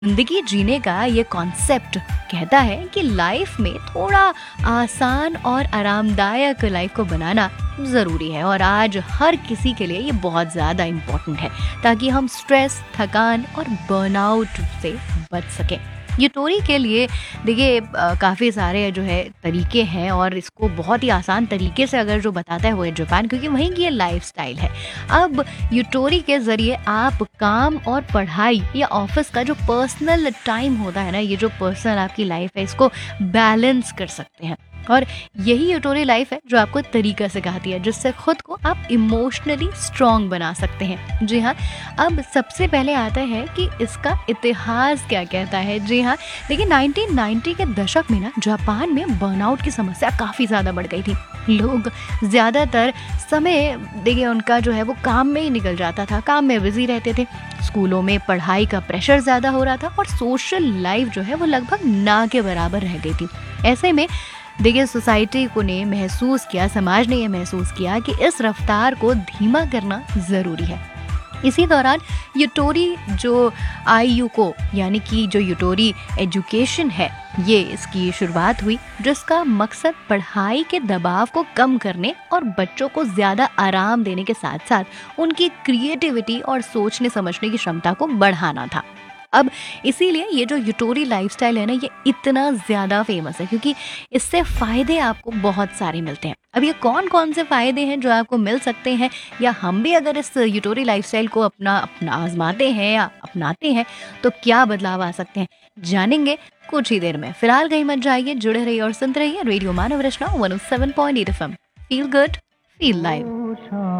जिंदगी जीने का ये कॉन्सेप्ट कहता है कि लाइफ में थोड़ा आसान और आरामदायक लाइफ को बनाना ज़रूरी है, और आज हर किसी के लिए ये बहुत ज़्यादा इम्पोर्टेंट है ताकि हम स्ट्रेस, थकान और बर्नआउट से बच सकें। यूटोरी के लिए देखिए काफ़ी सारे जो है तरीके हैं, और इसको बहुत ही आसान तरीके से अगर जो बताता है वो है जापान, क्योंकि वहीं की ये लाइफस्टाइल है। अब यूटोरी के ज़रिए आप काम और पढ़ाई या ऑफिस का जो पर्सनल टाइम होता है ना, ये जो पर्सनल आपकी लाइफ है, इसको बैलेंस कर सकते हैं। और यही यूटोरी लाइफ है जो आपको एक तरीका सिखाती है जिससे खुद को आप इमोशनली स्ट्रांग बना सकते हैं। जी हाँ, अब सबसे पहले आता है कि इसका इतिहास क्या कहता है। जी हाँ, देखिए 1990 के दशक में ना जापान में बर्नआउट की समस्या काफ़ी ज़्यादा बढ़ गई थी। लोग ज़्यादातर समय देखिए उनका जो है वो काम में ही निकल जाता था, काम में बिजी रहते थे। स्कूलों में पढ़ाई का प्रेशर ज़्यादा हो रहा था और सोशल लाइफ जो है वो लगभग ना के बराबर रह गई थी। ऐसे में देखिए सोसाइटी को ने महसूस किया, समाज ने ये महसूस किया कि इस रफ्तार को धीमा करना ज़रूरी है। इसी दौरान यूटोरी जो आईयूको यानी कि जो यूटोरी एजुकेशन है, ये इसकी शुरुआत हुई, जिसका मकसद पढ़ाई के दबाव को कम करने और बच्चों को ज़्यादा आराम देने के साथ साथ उनकी क्रिएटिविटी और सोचने समझने की क्षमता को बढ़ाना था। अब इसीलिए ये जो यूटोरी लाइफस्टाइल है ना, ये इतना ज़्यादा फेमस है क्योंकि इससे फ़ायदे आपको बहुत सारे मिलते हैं। अब ये कौन कौन से फ़ायदे हैं जो आपको मिल सकते हैं, या हम भी अगर इस यूटोरी लाइफस्टाइल को अपना अपना आजमाते हैं या अपनाते हैं तो क्या बदलाव आ सकते हैं, जानेंगे कुछ ही देर में। फिलहाल कहीं मत जाइए, जुड़े रहिए और सुनते रहिए रेडियो मानव रचना 107.8 FM। Feel good, feel live.